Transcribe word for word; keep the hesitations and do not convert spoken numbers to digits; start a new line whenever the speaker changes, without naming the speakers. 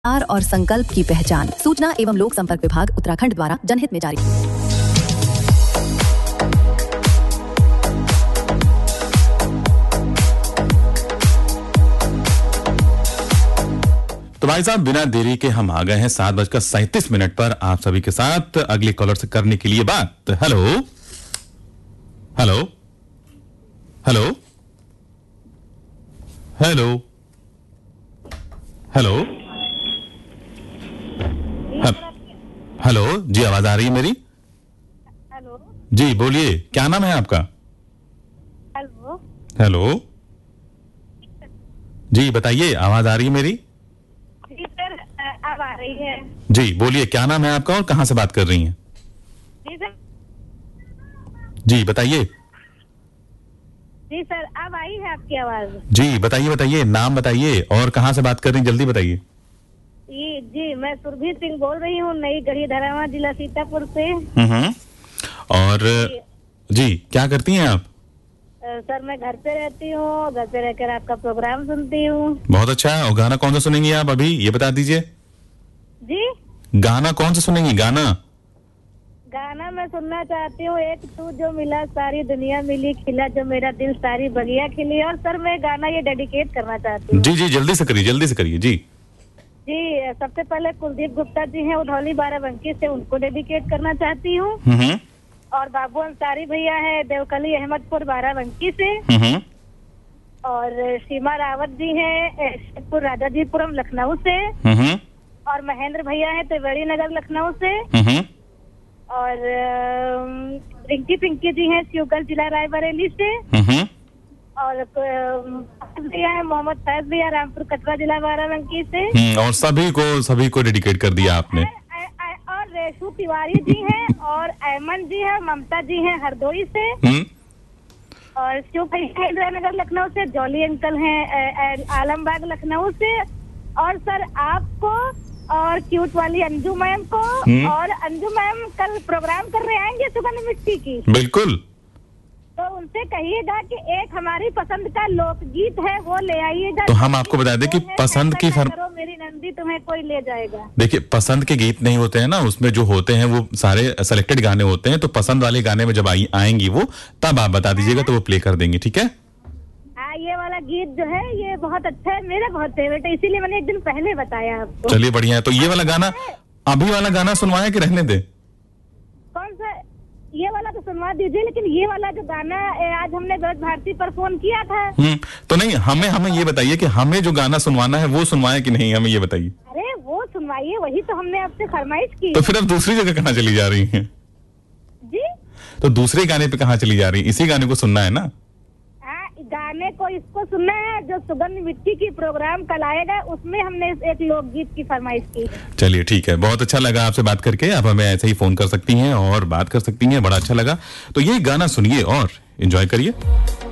Are और संकल्प की पहचान। सूचना एवं लोक संपर्क विभाग उत्तराखंड द्वारा जनहित में जारी।
तो भाई साहब, बिना देरी के हम आ गए हैं सात बजकर सैंतीस मिनट पर आप सभी के साथ अगले कॉलर से करने के लिए बात। Hello hello hello hello hello hello जी, आवाज आ रही है मेरी?
हेलो
जी बोलिए, क्या नाम है आपका?
हेलो
हेलो जी बताइए, आवाज आ रही है मेरी?
जी सर, अब आ रही है।
जी बोलिए, क्या नाम है आपका और कहां से बात कर रही हैं?
जी सर
जी बताइए।
जी सर, अब आई है आपकी आवाज।
जी बताइए बताइए, नाम बताइए और कहां से बात कर रही हैं, जल्दी बताइए।
जी जी मैं सुरभि सिंह बोल रही हूँ, नई गढ़ी धरावा, जिला सीतापुर से।
हम्म और
जी,
जी क्या करती हैं आप?
अ, सर मैं घर पे रहती हूँ, घर पे रहकर आपका प्रोग्राम सुनती हूँ।
बहुत अच्छा। और गाना कौन सा सुनेंगी आप अभी, ये बता दीजिए।
जी,
गाना कौन सा सुनेंगी? गाना
गाना मैं सुनना चाहती हूँ, एक तू जो मिला सारी दुनिया मिली, खिला जो मेरा दिल सारी बगिया खिली। और सर मैं गाना ये डेडिकेट करना चाहती हूँ।
जी जी जल्दी से करिए, जल्दी से करिए जी।
जी, सबसे पहले कुलदीप गुप्ता जी हैं उधौली बाराबंकी से, उनको डेडिकेट करना चाहती हूँ।
हम्म
और बाबू अंसारी भैया है देवकली अहमदपुर बाराबंकी से।
हम्म
और सीमा रावत जी हैं शेखपुर राजाजीपुरम लखनऊ से।
हम्म
और महेंद्र भैया हैं त्रिवेणी नगर लखनऊ से।
हम्म
और अम, रिंकी पिंकी जी हैं शिवगढ़ जिला रायबरेली से।
हम्म
और अम, भैया हैं मोहम्मद फैज भैया रामपुर कटरा जिला बाराबंकी से।
हम्म और सभी को सभी को डेडिकेट कर दिया आपने।
और और रेशु तिवारी जी हैं और अहमद जी हैं, ममता जी हैं हरदोई से।
हम्म
और शिव भैया इंदिरा नगर लखनऊ से, जॉली अंकल हैं आलमबाग लखनऊ से। और सर आपको और क्यूट वाली अंजू मैम को। और अंजू मैम कल प्रोग्राम करने आएंगे सुगंध मिट्टी की,
बिल्कुल।
तो उनसे कहिएगा कि एक हमारी पसंद का लोकगीत है वो ले आइएगा।
तो हम आपको बता दें कि पसंद की फर...
करो मेरी नंदी तुम्हें कोई ले जाएगा।
देखिए, पसंद के गीत नहीं होते हैं ना, उसमें जो होते हैं वो सारे सेलेक्टेड गाने होते हैं। तो पसंद वाले गाने में जब आई आएंगी वो, तब आप बता दीजिएगा तो वो प्ले कर देंगे, ठीक है?
हाँ, ये वाला गीत जो है ये बहुत अच्छा है, मेरा बहुत फेवरेट है, इसीलिए मैंने एक दिन पहले बताया आपको।
चलिए बढ़िया है। तो ये वाला गाना, अभी वाला गाना सुनवाया कि रहने दे?
कौन सा? ये वाला तो सुनवा दीजिए, लेकिन ये वाला जो गाना ए, आज हमने ब्रज भारती पर फोन किया था।
हम्म तो नहीं, हमें हमें ये बताइए कि हमें जो गाना सुनवाना है वो सुनवाया कि नहीं, हमें ये बताइए।
अरे वो सुनवाइए, वही तो हमने आपसे फरमाइश की।
तो फिर अब दूसरी जगह कहाँ चली जा रही हैं?
जी,
तो दूसरे गाने पे कहाँ चली जा रही हैं? इसी गाने को सुनना है ना?
हाँ, गाने को इसको सुनना है जो सुगंध मिट्टी की प्रोग्राम कल आएगा, उसमें हमने एक लोकगीत की फरमाइश की।
चलिए ठीक है, बहुत अच्छा लगा आपसे बात करके। आप हमें ऐसे ही फोन कर सकती हैं और बात कर सकती हैं, बड़ा अच्छा लगा। तो ये गाना सुनिए और एंजॉय करिए।